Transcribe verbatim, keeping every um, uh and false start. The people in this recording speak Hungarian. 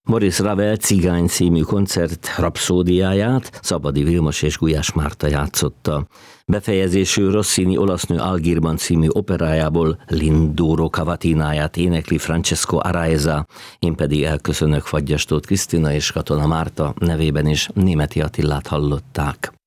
Maurice Ravel Cigány című koncert rapszódiáját Szabadi Vilmos és Gulyás Márta játszotta. Befejezésül Rossini olasznő Algirban című operájából Lindoro Cavatináját énekli Francesco Araiza, én pedig elköszönök. Fagyastót Krisztina és Katona Márta nevében is Németi Attilát hallották.